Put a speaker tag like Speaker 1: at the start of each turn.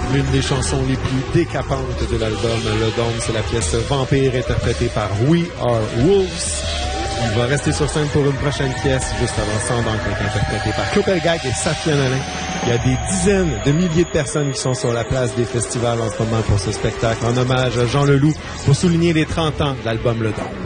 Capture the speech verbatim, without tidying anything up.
Speaker 1: l'une des chansons les plus décapantes de l'album Le Dôme. C'est la pièce Vampire interprétée par We Are Wolves. Il va rester sur scène pour une prochaine pièce juste avant Sandan qui est interprétée par Clopelgag et Safia Nolin. Il y a des dizaines de milliers de personnes qui sont sur la place des festivals en ce moment pour ce spectacle en hommage à Jean Leloup pour souligner les trente ans de l'album Le Dôme.